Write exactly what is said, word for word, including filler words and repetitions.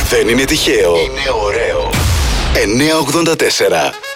Δεν είναι τυχαίο. Είναι ωραίο. εννιακόσια ογδόντα τέσσερα